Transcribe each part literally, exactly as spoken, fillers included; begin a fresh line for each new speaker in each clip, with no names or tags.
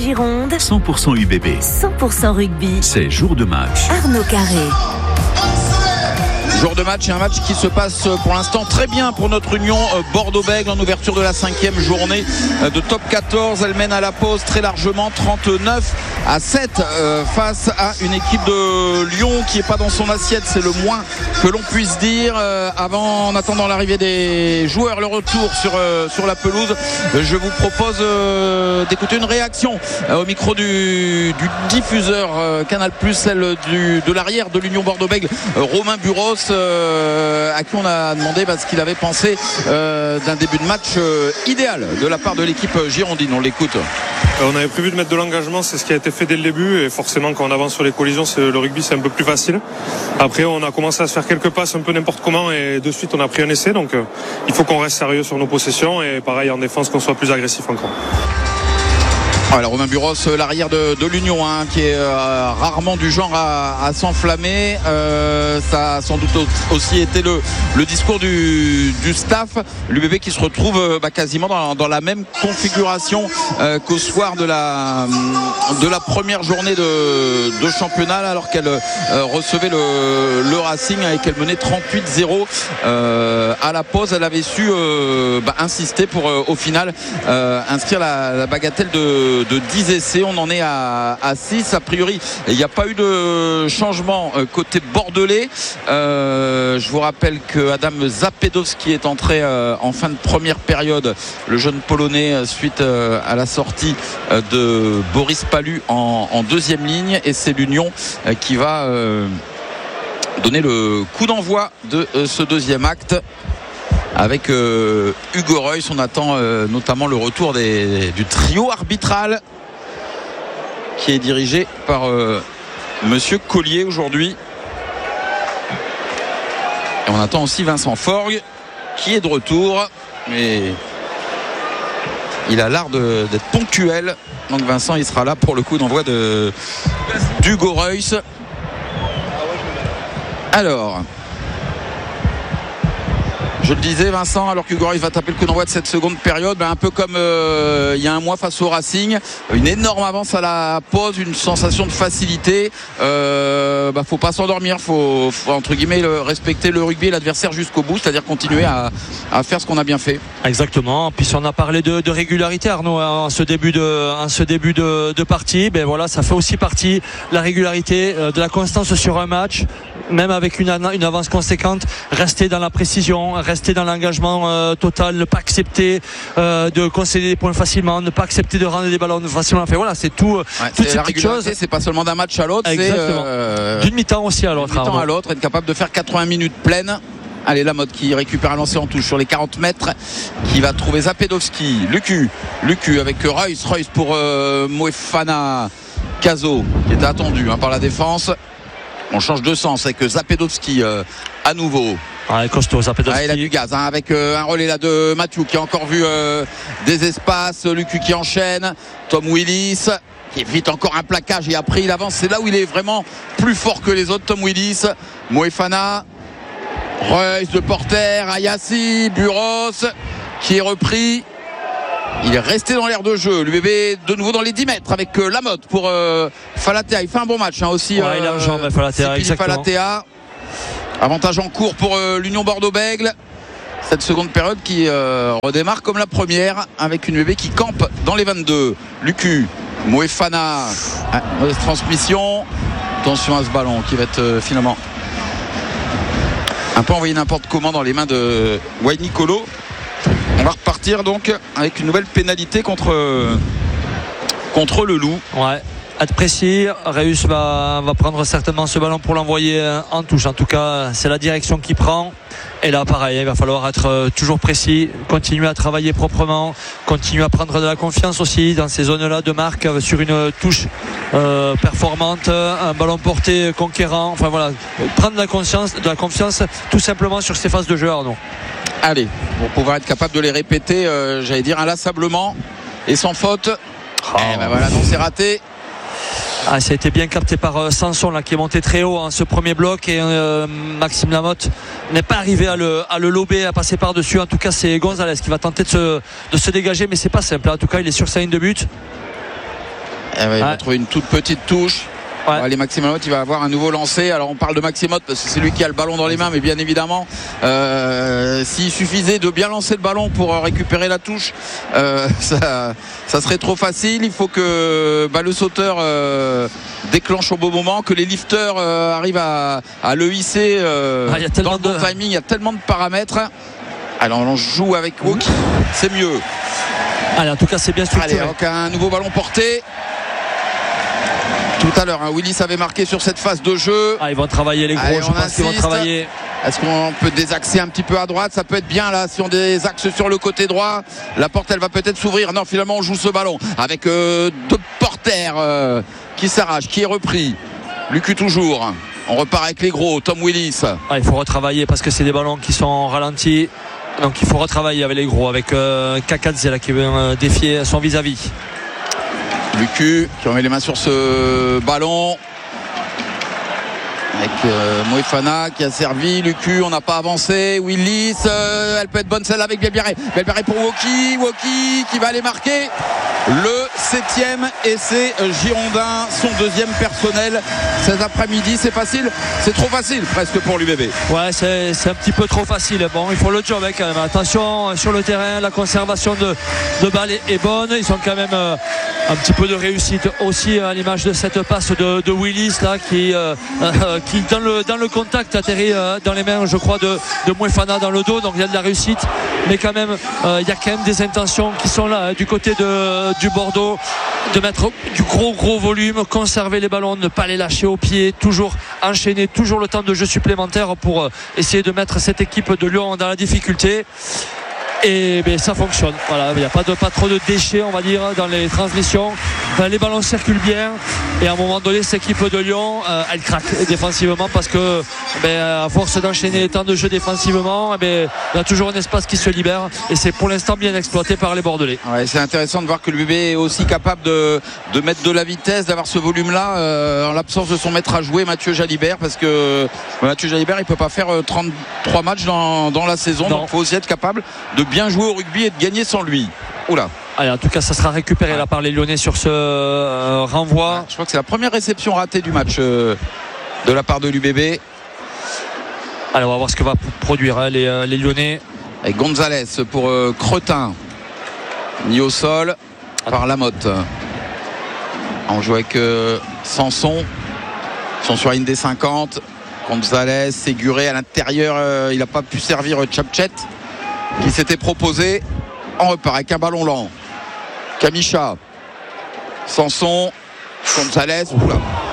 Gironde,
cent pour cent U B B,
cent pour cent rugby.
C'est jour de match.
Arnaud Carré.
Jour de match et un match qui se passe pour l'instant très bien pour notre Union Bordeaux-Bègles en ouverture de la cinquième journée de top quatorze. Elle mène à la pause très largement trente-neuf à sept face à une équipe de Lyon qui n'est pas dans son assiette. C'est le moins que l'on puisse dire. Avant, en attendant l'arrivée des joueurs, le retour sur, sur la pelouse, je vous propose d'écouter une réaction au micro du, du diffuseur Canal plus, celle du, de l'arrière de l'Union Bordeaux-Bègles, Romain Buros, Euh, à qui on a demandé bah, ce qu'il avait pensé euh, d'un début de match euh, idéal de la part de l'équipe girondine. On l'écoute.
On avait prévu de mettre de l'engagement, c'est ce qui a été fait dès le début, et forcément quand on avance sur les collisions, c'est, le rugby c'est un peu plus facile. Après on a commencé à se faire quelques passes un peu n'importe comment et de suite on a pris un essai, donc euh, il faut qu'on reste sérieux sur nos possessions et pareil en défense qu'on soit plus agressif encore.
Alors Romain Buros, l'arrière de, de l'Union, hein, qui est euh, rarement du genre à, à s'enflammer. Euh, ça a sans doute aussi été le, le discours du, du staff. L'U B B qui se retrouve euh, bah, quasiment dans, dans la même configuration euh, qu'au soir de la, de la première journée de, de championnat, alors qu'elle euh, recevait le, le Racing et qu'elle menait trente-huit zéro euh, à la pause. Elle avait su euh, bah, insister pour euh, au final euh, inscrire la, la bagatelle de de dix essais. On en est à, à six. A priori, il n'y a pas eu de changement côté bordelais. Euh, je vous rappelle que Adam Zapedowski est entré euh, en fin de première période, le jeune polonais, suite euh, à la sortie euh, de Boris Palu en, en deuxième ligne, et c'est l'Union euh, qui va euh, donner le coup d'envoi de euh, ce deuxième acte. Avec euh, Hugo Reus, on attend euh, notamment le retour des, du trio arbitral qui est dirigé par euh, Monsieur Collier aujourd'hui. Et on attend aussi Vincent Forgue qui est de retour, mais il a l'art de, d'être ponctuel. Donc Vincent, il sera là pour le coup d'envoi de d'Hugo Reus. Alors, je le disais, Vincent, alors qu'Hugo Reus va taper le coup d'envoi de cette seconde période, ben un peu comme euh, il y a un mois face au Racing, une énorme avance à la pause, une sensation de facilité. Euh, bah, faut pas s'endormir, faut, faut entre guillemets le, respecter le rugby et l'adversaire jusqu'au bout, c'est-à-dire continuer à, à faire ce qu'on a bien fait.
Exactement. Puis on a parlé de, de régularité, Arnaud, en ce début de, en ce début de, de partie. Ben voilà, ça fait aussi partie la régularité, euh, de la constance sur un match. Même avec une, une avance conséquente, rester dans la précision, rester dans l'engagement euh, total, ne pas accepter euh, de concéder des points facilement, ne pas accepter de rendre des ballons facilement. Enfin voilà, c'est tout. Ouais, toutes
c'est
ces
la
petites choses.
C'est pas seulement d'un match à l'autre,
exactement.
C'est euh,
d'une mi-temps aussi à l'autre.
D'une mi-temps à l'autre, être capable de faire quatre-vingts minutes pleines. Allez, Lamotte qui récupère un lancer en touche sur les quarante mètres, qui va trouver Zapedowski, Lucu, Lucu avec Reus, Reus pour euh, Moefana Caso, qui était attendu hein, par la défense. On change de sens avec Zapedowski euh, à nouveau.
Ah, costaud, Zapedowski.
Ah, il a du gaz hein, avec euh, un relais là de Mathieu qui a encore vu euh, des espaces. Lucu qui enchaîne. Tom Willis qui évite encore un plaquage et a pris l'avance. C'est là où il est vraiment plus fort que les autres. Tom Willis, Moefana, Reus de Porter, Ayassi, Buros qui est repris. Il est resté dans l'aire de jeu. L'U B B de nouveau dans les dix mètres avec euh, Lamotte pour euh, Falatea. Il fait un bon match hein, aussi.
Ouais, euh, il a un genre, mais Falatea, exactement.
Falatea. Avantage en cours pour euh, l'Union Bordeaux-Bègles. Cette seconde période qui euh, redémarre comme la première avec une U B B qui campe dans les vingt-deux. Lucu, Moefana, ah, mauvaise transmission. Attention à ce ballon qui va être euh, finalement un peu envoyé n'importe comment dans les mains de Wainicolo. On va repartir donc avec une nouvelle pénalité contre, contre le Loup.
Ouais, être précis. Reus va, va prendre certainement ce ballon pour l'envoyer en touche. En tout cas, c'est la direction qui prend. Et là, pareil, il va falloir être toujours précis, continuer à travailler proprement, continuer à prendre de la confiance aussi dans ces zones-là de marque sur une touche euh, performante, un ballon porté conquérant. Enfin voilà, prendre de la confiance, de la confiance tout simplement sur ces phases de jeu, Arnaud.
Allez, pour pouvoir être capable de les répéter, euh, j'allais dire inlassablement et sans faute. Oh. Et ben voilà, non, c'est raté.
Ah, ça a été bien capté par euh, Sanson là, qui est monté très haut en ce premier bloc, et euh, Maxime Lamotte n'est pas arrivé à le, à le lober, à passer par-dessus. En tout cas, c'est Gonzalez qui va tenter de se, de se dégager, mais c'est pas simple. En tout cas, il est sur sa ligne de but.
Eh ouais, il
ouais.
va trouver une toute petite touche.
Ouais.
Allez, Maxime Lamotte, il va avoir un nouveau lancer. Alors on parle de Maxime Lamotte parce que c'est lui qui a le ballon dans les mains, mais bien évidemment euh, s'il suffisait de bien lancer le ballon pour récupérer la touche, euh, ça, ça serait trop facile. Il faut que bah, le sauteur euh, déclenche au bon moment, que les lifters euh, arrivent à, à le hisser euh,
ah, y a
dans le bon
de...
timing. Il y a tellement de paramètres. Alors on joue avec Woki, c'est mieux.
Allez, en tout cas c'est bien structuré.
Allez, donc un nouveau ballon porté. Tout à l'heure, hein, Willis avait marqué sur cette phase de jeu.
Ah, ils vont travailler les gros,
Allez,
je
on
pense qu'ils vont
insiste.
travailler.
Est-ce qu'on peut désaxer un petit peu à droite? Ça peut être bien là, si on désaxe sur le côté droit. La porte, elle va peut-être s'ouvrir. Non, finalement, on joue ce ballon avec euh, deux porteurs euh, qui s'arrachent, qui est repris. Lucu toujours. On repart avec les gros. Tom Willis.
Ah, il faut retravailler parce que c'est des ballons qui sont ralentis. Donc il faut retravailler avec les gros, avec euh, Kakadze là, qui veut euh, défier son vis-à-vis.
Lucu qui remet les mains sur ce ballon avec euh, Moefana qui a servi. Lucu, on n'a pas avancé. Willis, euh, elle peut être bonne celle avec Belbiaré. Belbiaré pour Woki. Woki qui va aller marquer le septième essai girondin, son deuxième personnel cet après-midi. C'est facile, c'est trop facile presque pour l'U B B.
Ouais, c'est, c'est un petit peu trop facile. Bon, il faut le job hein, quand même. Attention sur le terrain, la conservation de, de balles est, est bonne. Ils ont quand même euh, un petit peu de réussite aussi à l'image de cette passe de, de Willis là qui, euh, euh, qui dans le, dans le contact atterrit euh, dans les mains, je crois, de, de Moefana dans le dos. Donc il y a de la réussite, mais quand même euh, il y a quand même des intentions qui sont là hein, du côté de du Bordeaux, de mettre du gros gros volume, conserver les ballons, ne pas les lâcher au pied, toujours enchaîner, toujours le temps de jeu supplémentaire pour essayer de mettre cette équipe de Lyon dans la difficulté. Et ben, ça fonctionne. Voilà, il n'y a pas, de, pas trop de déchets, on va dire, dans les transmissions. Enfin, les ballons circulent bien. Et à un moment donné, cette équipe de Lyon, euh, elle craque défensivement parce que, ben, à force d'enchaîner les temps de jeu défensivement, ben, il y a toujours un espace qui se libère. Et c'est pour l'instant bien exploité par les Bordelais.
Ouais, c'est intéressant de voir que l'U B B est aussi capable de, de mettre de la vitesse, d'avoir ce volume-là euh, en l'absence de son maître à jouer, Mathieu Jalibert, parce que Mathieu Jalibert, il peut pas faire trente-trois matchs dans, dans la saison. Non. Donc il faut aussi être capable de bien jouer au rugby et de gagner sans lui. Oula.
Allez, en tout cas, ça sera récupéré ouais. là par les Lyonnais sur ce euh, renvoi.
Ouais, je crois que c'est la première réception ratée du match euh, de la part de l'U B B.
Allez, on va voir ce que va produire hein, les, euh, les Lyonnais.
Avec Gonzalez pour euh, Cretin. Mis au sol par Lamotte. On joue avec euh, Sanson. Ils sont sur une des cinquante. Gonzalez, Séguré à l'intérieur. Euh, il n'a pas pu servir Tchapchet qui s'était proposé. On repart avec un ballon lent. Kamisha, Sanson, Gonzalez. Oula.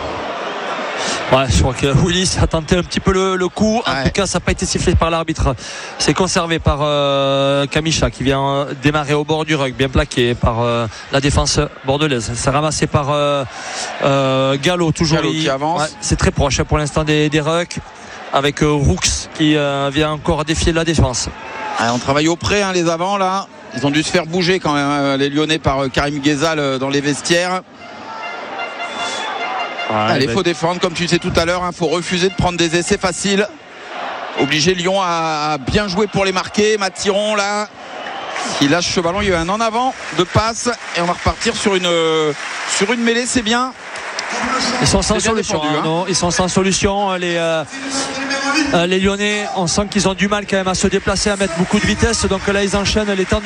Ouais, je crois que Willis a tenté un petit peu le, le coup. En ouais. tout cas, ça n'a pas été sifflé par l'arbitre. C'est conservé par euh, Kamisha qui vient démarrer au bord du ruck, bien plaqué par euh, la défense bordelaise. C'est ramassé par euh, euh, Gallo, toujours
Gallo qui avance. Ouais,
c'est très proche pour l'instant des, des rucks avec euh, Rooks qui euh, vient encore défier la défense.
Ouais, on travaille au près, hein, les avants là. Ils ont dû se faire bouger quand même, hein, les Lyonnais, par euh, Karim Ghezal euh, dans les vestiaires. Ouais, Allez, il faut défendre comme tu disais tout à l'heure. Il hein, faut refuser de prendre des essais faciles. Obliger Lyon à bien jouer pour les marquer. Mathiron là, qui lâche ce ballon. Il y a eu un en avant de passe et on va repartir sur une sur une mêlée. C'est bien.
Ils sont sans solution. Défendu, hein. Non, ils sont sans solution. Les euh, euh, les Lyonnais, on sent qu'ils ont du mal quand même à se déplacer, à mettre beaucoup de vitesse. Donc là, ils enchaînent les temps.